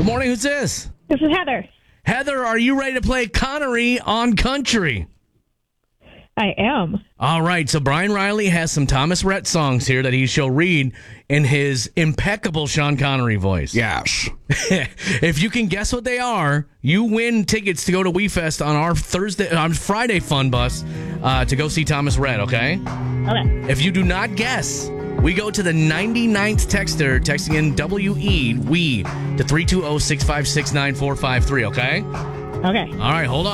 Good morning. Who's this? This is Heather. Heather, are you ready to play Connery on Country? I am. All right, so Brian Riley has some Thomas Rhett songs here that he shall read in his impeccable Sean Connery voice. Yes. If you can guess what they are, you win tickets to go to WeFest on our Friday fun bus to go see Thomas Rhett, okay? Okay. If you do not guess, we go to the 99th texter texting in WE, we, to 320-656-9453, okay? Okay. All right, hold on.